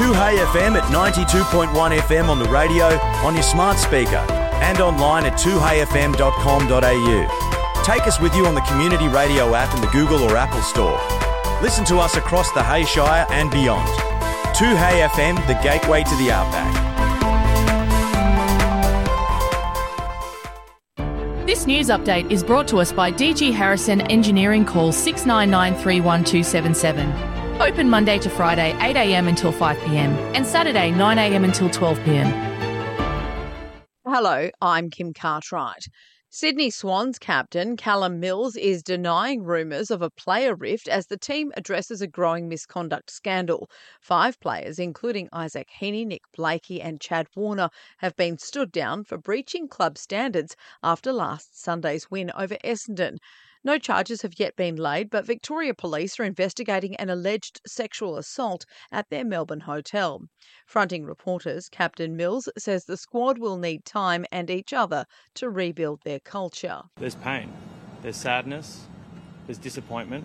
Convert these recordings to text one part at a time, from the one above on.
2Hey FM at 92.1 FM on the radio, on your smart speaker, and online at 2heyfm.com.au. Take us with you on the Community Radio app in the Google or Apple Store. Listen to us across the Hay Shire and beyond. 2Hey FM, the gateway to the outback. This news update is brought to us by DG Harrison Engineering. Call 699 31277. Open Monday to Friday 8am until 5pm and Saturday 9am until 12pm. Hello, I'm Kim Cartwright. Sydney Swans captain Callum Mills is denying rumours of a player rift as the team addresses a growing misconduct scandal. 5 players, including Isaac Heaney, Nick Blakey and Chad Warner, have been stood down for breaching club standards after last Sunday's win over Essendon. No charges have yet been laid, but Victoria Police are investigating an alleged sexual assault at their Melbourne hotel. Fronting reporters, Captain Mills says the squad will need time and each other to rebuild their culture. There's pain, there's sadness, there's disappointment.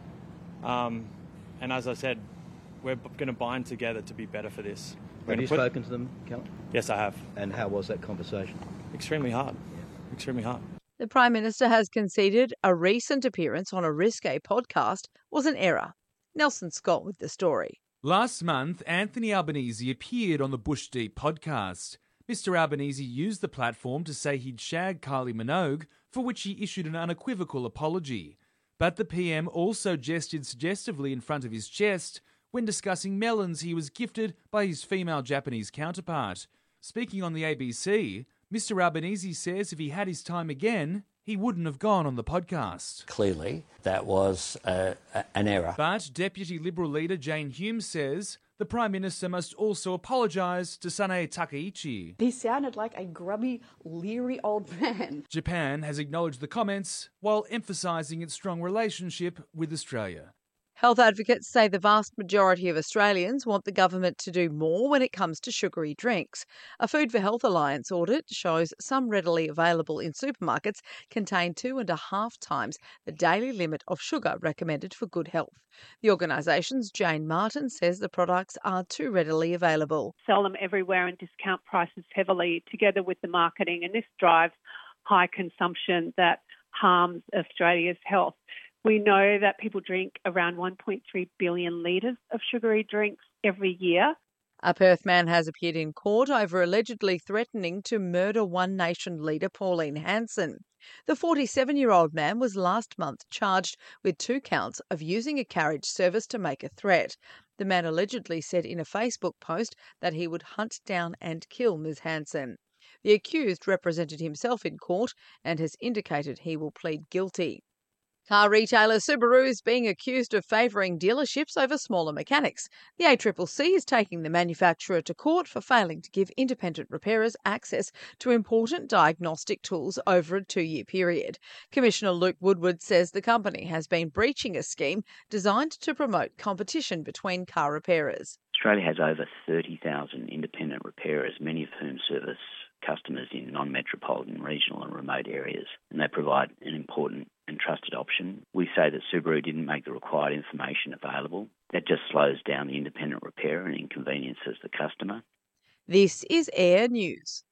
And as I said, we're going to bind together to be better for this. Have you spoken to them, Callum? Yes, I have. And how was that conversation? Extremely hard. Extremely hard. The Prime Minister has conceded a recent appearance on a Risque podcast was an error. Nelson Scott with the story. Last month, Anthony Albanese appeared on the Bush Deep podcast. Mr Albanese used the platform to say he'd shagged Kylie Minogue, for which he issued an unequivocal apology. But the PM also gestured suggestively in front of his chest when discussing melons he was gifted by his female Japanese counterpart. Speaking on the ABC, Mr Albanese says if he had his time again, he wouldn't have gone on the podcast. Clearly, that was an error. But Deputy Liberal leader Jane Hume says the Prime Minister must also apologise to Sanae Takaichi. He sounded like a grubby, leery old man. Japan has acknowledged the comments while emphasising its strong relationship with Australia. Health advocates say the vast majority of Australians want the government to do more when it comes to sugary drinks. A Food for Health Alliance audit shows some readily available in supermarkets contain 2.5 times the daily limit of sugar recommended for good health. The organisation's Jane Martin says the products are too readily available. Sell them everywhere and discount prices heavily together with the marketing, and this drives high consumption that harms Australia's health. We know that people drink around 1.3 billion litres of sugary drinks every year. A Perth man has appeared in court over allegedly threatening to murder One Nation leader Pauline Hanson. The 47-year-old man was last month charged with 2 counts of using a carriage service to make a threat. The man allegedly said in a Facebook post that he would hunt down and kill Ms Hanson. The accused represented himself in court and has indicated he will plead guilty. Car retailer Subaru is being accused of favouring dealerships over smaller mechanics. The ACCC is taking the manufacturer to court for failing to give independent repairers access to important diagnostic tools over a 2-year period. Commissioner Luke Woodward says the company has been breaching a scheme designed to promote competition between car repairers. Australia has over 30,000 independent repairers, many of whom service customers in non-metropolitan, regional and remote areas, and they provide an important and trusted option. We say that Subaru didn't make the required information available. That just slows down the independent repairer and inconveniences the customer. This is Air News.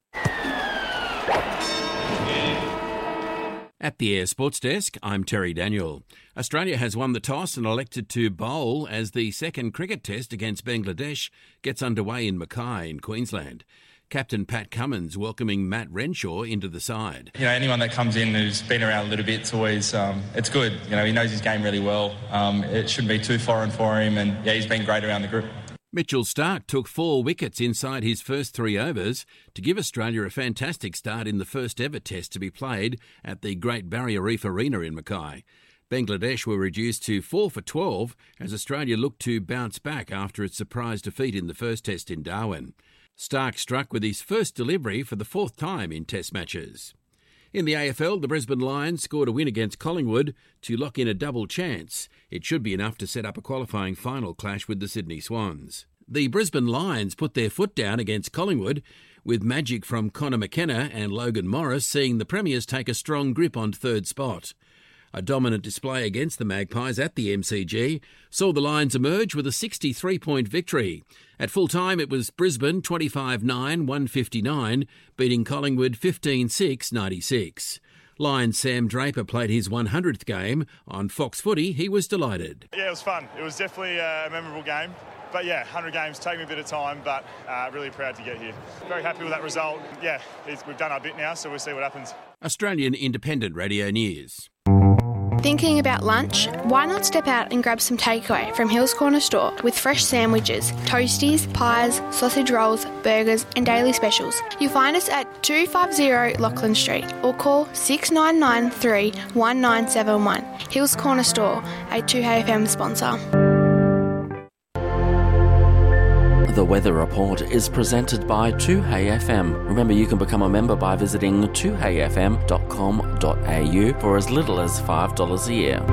At the Air Sports Desk, I'm Terry Daniel. Australia has won the toss and elected to bowl as the second cricket test against Bangladesh gets underway in Mackay in Queensland. Captain Pat Cummins welcoming Matt Renshaw into the side. You know, anyone that comes in who's been around a little bit, it's always, it's good. You know, he knows his game really well. It shouldn't be too foreign for him, and yeah, he's been great around the group. Mitchell Starc took 4 wickets inside his first 3 overs to give Australia a fantastic start in the first ever test to be played at the Great Barrier Reef Arena in Mackay. Bangladesh were reduced to 4 for 12 as Australia looked to bounce back after its surprise defeat in the first test in Darwin. Starc struck with his first delivery for the 4th time in test matches. In the AFL, the Brisbane Lions scored a win against Collingwood to lock in a double chance. It should be enough to set up a qualifying final clash with the Sydney Swans. The Brisbane Lions put their foot down against Collingwood, with magic from Connor McKenna and Logan Morris seeing the Premiers take a strong grip on third spot. A dominant display against the Magpies at the MCG saw the Lions emerge with a 63-point victory. At full time, it was Brisbane 25-9-159, beating Collingwood 15-6-96. Lions Sam Draper played his 100th game. On Fox Footy, he was delighted. Yeah, it was fun. It was definitely a memorable game. But yeah, 100 games take me a bit of time, but really proud to get here. Very happy with that result. Yeah, we've done our bit now, so we'll see what happens. Australian Independent Radio News. Thinking about lunch? Why not step out and grab some takeaway from Hills Corner Store with fresh sandwiches, toasties, pies, sausage rolls, burgers and daily specials. You'll find us at 250 Lachlan Street or call 6993 1971. Hills Corner Store, a 2HFM sponsor. The Weather Report is presented by 2HeyFM. Remember, you can become a member by visiting 2heyfm.com.au for as little as $5 a year.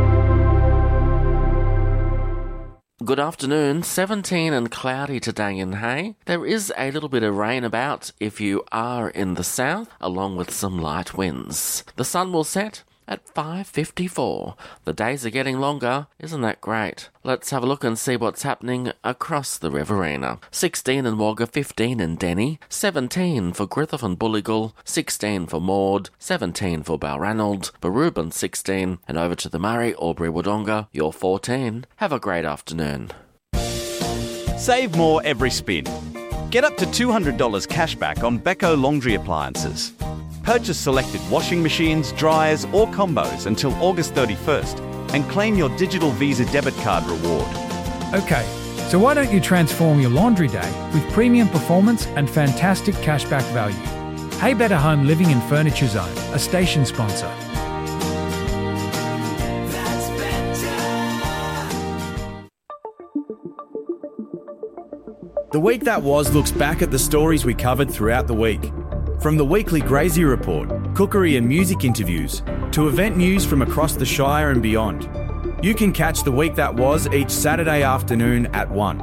Good afternoon, 17 and cloudy today in Hay. There is a little bit of rain about if you are in the south, along with some light winds. The sun will set at 5:54. The days are getting longer. Isn't that great? Let's have a look and see what's happening across the Riverina. 16 in Wagga, 15 in Denny, 17 for Griffith and Bulligal, 16 for Maud, 17 for Balranald, Barubin 16, and over to the Murray, Albury Wodonga, you're 14. Have a great afternoon. Save more every spin. Get up to $200 cash back on Beko laundry appliances. Purchase selected washing machines, dryers or combos until August 31st and claim your digital Visa debit card reward. Okay, so why don't you transform your laundry day with premium performance and fantastic cashback value? Hey Better Home Living and Furniture Zone, a station sponsor. The Week That Was looks back at the stories we covered throughout the week. From the weekly Grazie Report, cookery and music interviews, to event news from across the Shire and beyond. You can catch The Week That Was each Saturday afternoon at 1.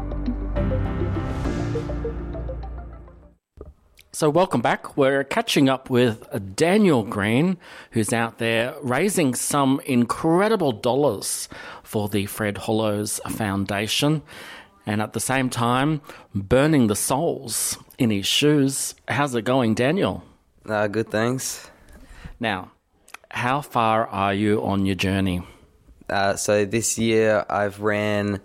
So welcome back. We're catching up with Daniel Green, who's out there raising some incredible dollars for the Fred Hollows Foundation, and at the same time burning the soles in his shoes. How's it going, Daniel? Good, thanks. Now, how far are you on your journey? So this year I've ran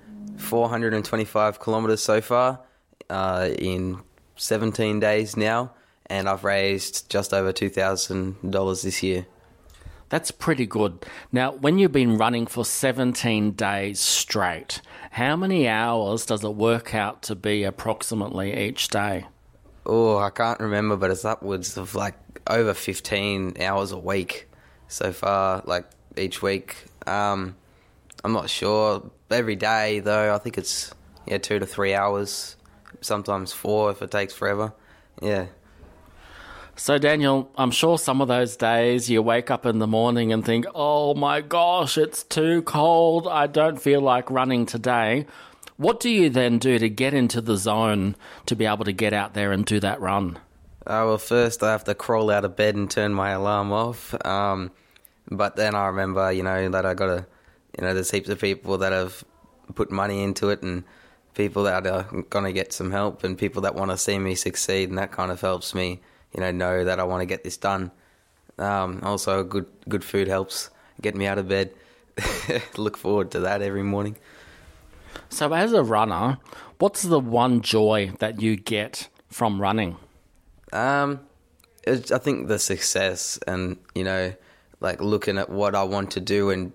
425 kilometres so far in 17 days now, and I've raised just over $2,000 this year. That's pretty good. Now, when you've been running for 17 days straight, how many hours does it work out to be approximately each day? Oh, I can't remember, but it's upwards of like over 15 hours a week so far, like each week. I'm not sure. Every day, though, I think it's 2 to 3 hours, sometimes 4 if it takes forever. Yeah. So, Daniel, I'm sure some of those days you wake up in the morning and think, oh my gosh, it's too cold, I don't feel like running today. What do you then do to get into the zone to be able to get out there and do that run? Well, first I have to crawl out of bed and turn my alarm off. But then I remember, that I got to, there's heaps of people that have put money into it and people that are going to get some help and people that want to see me succeed, and that kind of helps me know that I want to get this done. Also, good food helps get me out of bed. Look forward to that every morning. So as a runner, what's the one joy that you get from running? I think the success and, like looking at what I want to do and,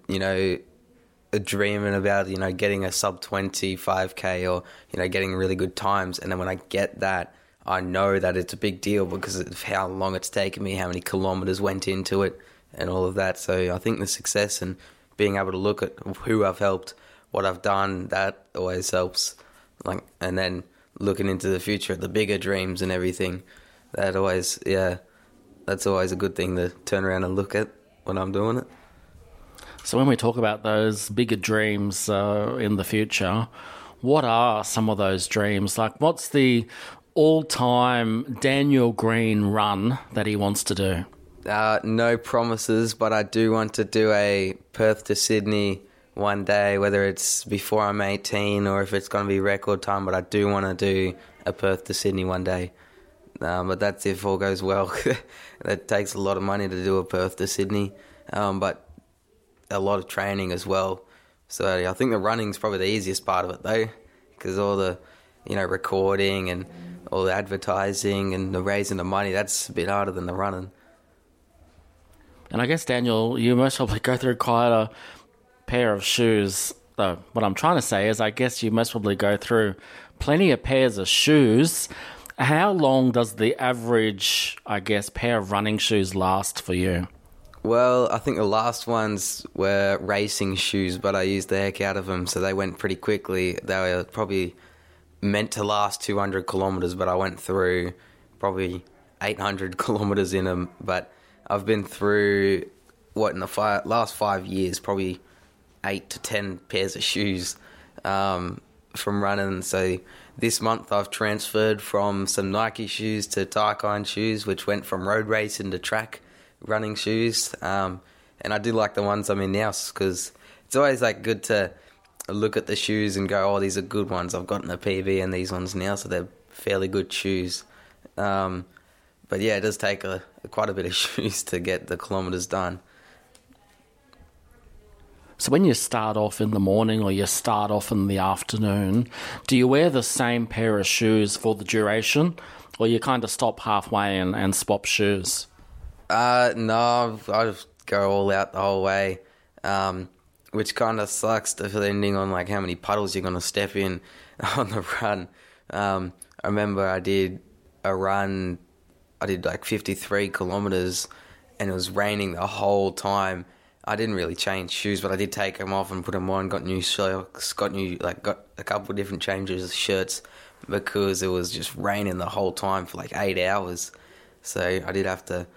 dreaming about, getting a sub-20 5K or, getting really good times. And then when I get that, I know that it's a big deal because of how long it's taken me, how many kilometres went into it and all of that. So I think the success and being able to look at who I've helped, what I've done, that always helps. And then looking into the future, the bigger dreams and everything, that's always a good thing to turn around and look at when I'm doing it. So when we talk about those bigger dreams in the future, what are some of those dreams? Like, what's the all-time Daniel Green run that he wants to do? No promises, but I do want to do a Perth to Sydney one day, whether it's before I'm 18 or if it's going to be record time, but I do want to do a Perth to Sydney one day. But that's if all goes well. That takes a lot of money to do a Perth to Sydney, but a lot of training as well. So I think the running's probably the easiest part of it though, because all the, recording and all the advertising and the raising the money, that's a bit harder than the running. And I guess, Daniel, you most probably go through quite a pair of shoes. Though what I'm trying to say is I guess you most probably go through plenty of pairs of shoes. How long does the average, I guess, pair of running shoes last for you? Well, I think the last ones were racing shoes, but I used the heck out of them, so they went pretty quickly. They were probably meant to last 200 kilometres, but I went through probably 800 kilometres in them. But I've been through, in the last 5 years, probably 8 to 10 pairs of shoes from running. So this month I've transferred from some Nike shoes to Tykine shoes, which went from road racing to track running shoes. And I do like the ones I'm in now because it's always good to look at the shoes and go, oh, these are good ones. I've gotten a PB in these ones now, so they're fairly good shoes. But yeah, it does take quite a bit of shoes to get the kilometres done. So when you start off in the morning or you start off in the afternoon, do you wear the same pair of shoes for the duration, or you kind of stop halfway and swap shoes? No, I just go all out the whole way, which kind of sucks depending on how many puddles you're going to step in on the run. I remember I did a run, I did 53 kilometres and it was raining the whole time. I didn't really change shoes, but I did take them off and put them on, got new socks, got a couple of different changes of shirts because it was just raining the whole time for 8 hours. So I did have to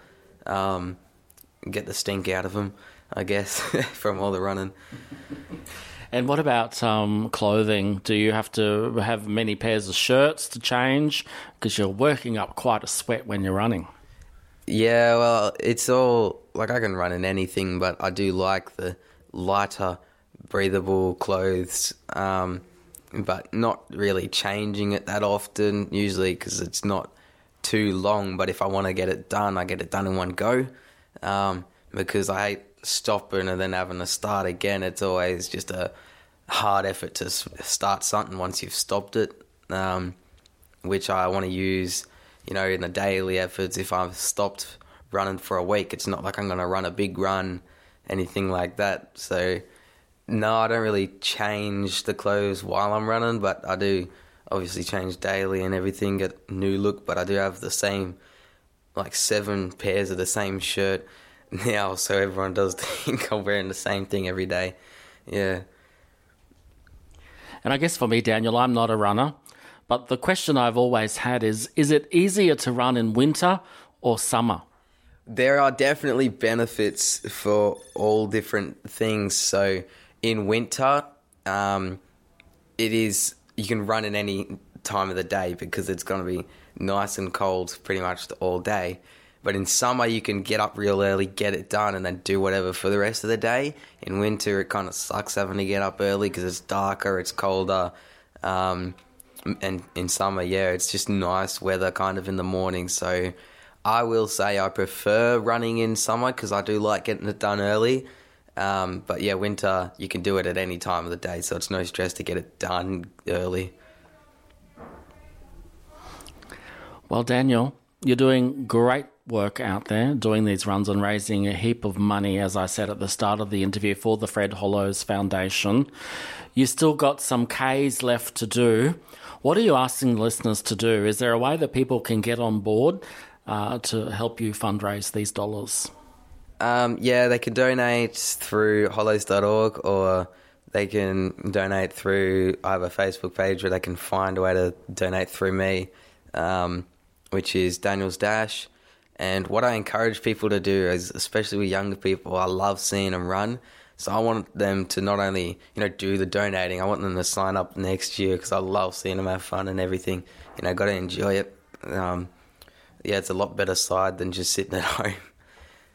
get the stink out of them, I guess, from all the running. And what about clothing? Do you have to have many pairs of shirts to change? Because you're working up quite a sweat when you're running. Yeah, well, it's all, I can run in anything, but I do like the lighter, breathable clothes, but not really changing it that often, usually because it's not too long, but if I want to get it done, I get it done in one go, because I hate stopping and then having to start again. It's always just a hard effort to start something once you've stopped it, which I want to use in the daily efforts. If I've stopped running for a week, it's not like I'm going to run a big run, anything like that. So, no, I don't really change the clothes while I'm running, but I do obviously change daily and everything, get new look, but I do have the same, 7 pairs of the same shirt now, so everyone does think I'm wearing the same thing every day. Yeah. And I guess for me, Daniel, I'm not a runner, but the question I've always had is it easier to run in winter or summer? There are definitely benefits for all different things. So in winter, you can run in any time of the day because it's going to be nice and cold pretty much all day. But in summer, you can get up real early, get it done, and then do whatever for the rest of the day. In winter, it kind of sucks having to get up early because it's darker, it's colder. And in summer, it's just nice weather kind of in the morning. So I will say I prefer running in summer because I do like getting it done early. But yeah, winter, you can do it at any time of the day, so it's no stress to get it done early. Well, Daniel, you're doing great work out there, doing these runs and raising a heap of money, as I said at the start of the interview, for the Fred Hollows Foundation. You still got some Ks left to do. What are you asking listeners to do? Is there a way that people can get on board to help you fundraise these dollars? They can donate through hollows.org, or they can donate through, I have a Facebook page where they can find a way to donate through me, which is Daniel's Dash. And what I encourage people to do is, especially with younger people, I love seeing them run. So I want them to not only, do the donating, I want them to sign up next year because I love seeing them have fun and everything. Got to enjoy it. It's a lot better side than just sitting at home.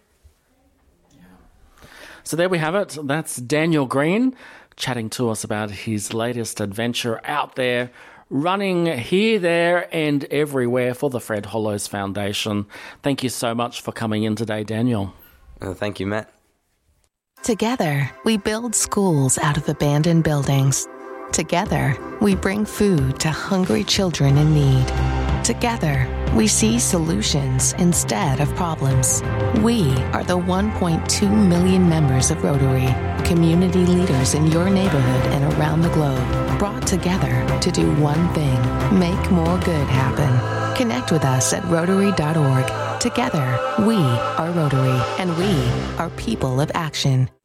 So there we have it. That's Daniel Green chatting to us about his latest adventure out there, running here, there and everywhere for the Fred Hollows Foundation. Thank you so much for coming in today, Daniel. Thank you, Matt. Together, we build schools out of abandoned buildings. Together, we bring food to hungry children in need. Together, we see solutions instead of problems. We are the 1.2 million members of Rotary, community leaders in your neighborhood and around the globe, brought together to do one thing: make more good happen. Connect with us at Rotary.org. Together, we are Rotary, and we are people of action.